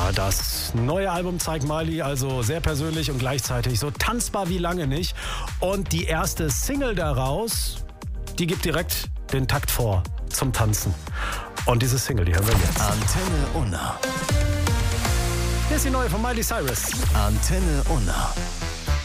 Ja, das neue Album zeigt Miley also sehr persönlich und gleichzeitig so tanzbar wie lange nicht. Und die erste Single daraus, die gibt direkt den Takt vor zum Tanzen. Und diese Single, die hören wir jetzt. Antenne Unna. Hier ist die neue von Miley Cyrus. Antenne Unna.